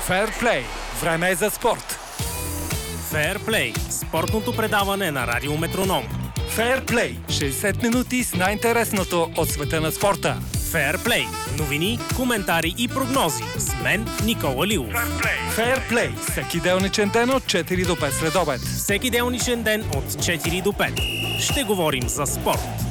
Фейрплей. Време е за спорт. Фейрплей. Спортното предаване на Радио Метроном. Фейрплей. 60 минути с най-интересното от света на спорта. Фейрплей. Новини, коментари и прогнози. С мен Никола Лилов. Фейрплей. Всеки делничен ден от 4 до 5 следобед. Всеки делничен ден от 4 до 5. Ще говорим за спорт.